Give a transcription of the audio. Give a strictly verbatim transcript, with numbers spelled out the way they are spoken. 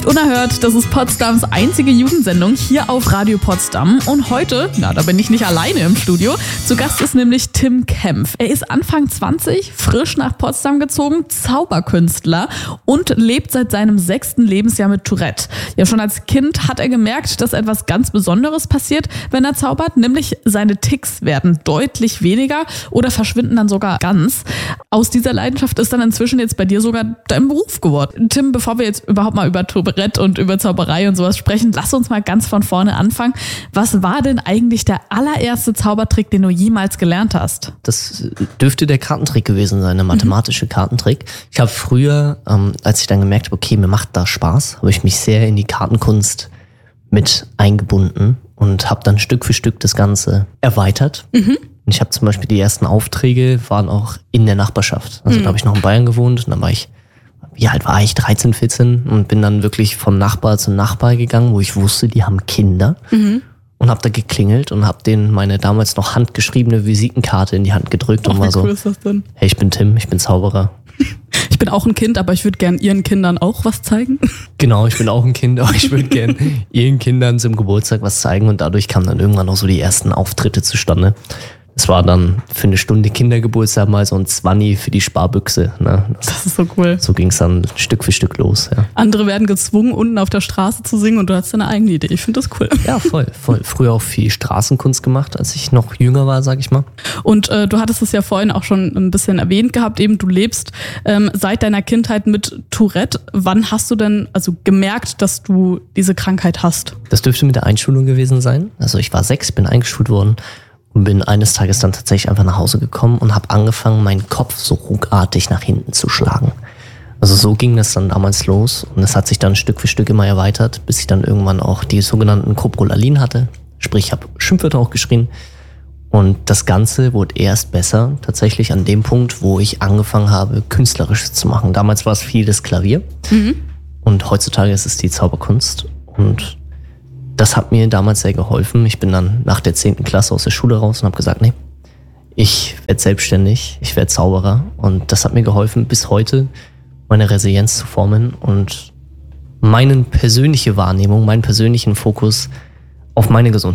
Unerhört, das ist Potsdams einzige Jugendsendung hier auf Radio Potsdam. Und heute, na, da bin ich nicht alleine im Studio. Zu Gast ist nämlich Tim Kempf. Er ist Anfang zwanzig, frisch nach Potsdam gezogen, Zauberkünstler und lebt seit seinem sechsten Lebensjahr mit Tourette. Ja, schon als Kind hat er gemerkt, dass etwas ganz Besonderes passiert, wenn er zaubert, nämlich seine Ticks werden deutlich weniger oder verschwinden dann sogar ganz. Aus dieser Leidenschaft ist dann inzwischen jetzt bei dir sogar dein Beruf geworden. Tim, bevor wir jetzt überhaupt mal über Tourette und über Zauberei und sowas sprechen, lass uns mal ganz von vorne anfangen. Was war denn eigentlich der allererste Zaubertrick, den du jemals gelernt hast? Das dürfte der Kartentrick gewesen sein, der mathematische Kartentrick. Ich habe früher, ähm, als ich dann gemerkt habe, okay, mir macht das Spaß, habe ich mich sehr in die Kartenkunst mit eingebunden und habe dann Stück für Stück das Ganze erweitert. Mhm. Ich habe zum Beispiel die ersten Aufträge waren auch in der Nachbarschaft. Also mhm. da habe ich noch in Bayern gewohnt und dann war ich, wie alt war ich, dreizehn, vierzehn und bin dann wirklich vom Nachbar zum Nachbar gegangen, wo ich wusste, die haben Kinder mhm. und habe da geklingelt und habe denen meine damals noch handgeschriebene Visitenkarte in die Hand gedrückt Ach, und war wie so, cool ist das denn? Hey, ich bin Tim, ich bin Zauberer. Ich bin auch ein Kind, aber ich würde gern ihren Kindern auch was zeigen. Genau, ich bin auch ein Kind, aber ich würde gern ihren Kindern zum Geburtstag was zeigen und dadurch kamen dann irgendwann auch so die ersten Auftritte zustande. Es war dann für eine Stunde Kindergeburtstag mal so ein Zwanni für die Sparbüchse. Ne? Das, das ist so cool. So ging es dann Stück für Stück los. Ja. Andere werden gezwungen, unten auf der Straße zu singen und du hast deine eigene Idee. Ich finde das cool. Ja, voll, voll. Früher auch viel Straßenkunst gemacht, als ich noch jünger war, sag ich mal. Und äh, du hattest es ja vorhin auch schon ein bisschen erwähnt gehabt, eben du lebst ähm, seit deiner Kindheit mit Tourette. Wann hast du denn also gemerkt, dass du diese Krankheit hast? Das dürfte mit der Einschulung gewesen sein. Also ich war sechs, bin eingeschult worden. Und bin eines Tages dann tatsächlich einfach nach Hause gekommen und habe angefangen, meinen Kopf so ruckartig nach hinten zu schlagen. Also so ging das dann damals los und es hat sich dann Stück für Stück immer erweitert, bis ich dann irgendwann auch die sogenannten Koprolalien hatte. Sprich, ich habe Schimpfwörter auch geschrien. Und das Ganze wurde erst besser, tatsächlich an dem Punkt, wo ich angefangen habe, künstlerisch zu machen. Damals war es viel das Klavier mhm. und heutzutage ist es die Zauberkunst. Und das hat mir damals sehr geholfen. Ich bin dann nach der zehnten Klasse aus der Schule raus und habe gesagt, nee, ich werde selbstständig, ich werde Zauberer. Und das hat mir geholfen, bis heute meine Resilienz zu formen und meine persönliche Wahrnehmung, meinen persönlichen Fokus auf meine Gesundheit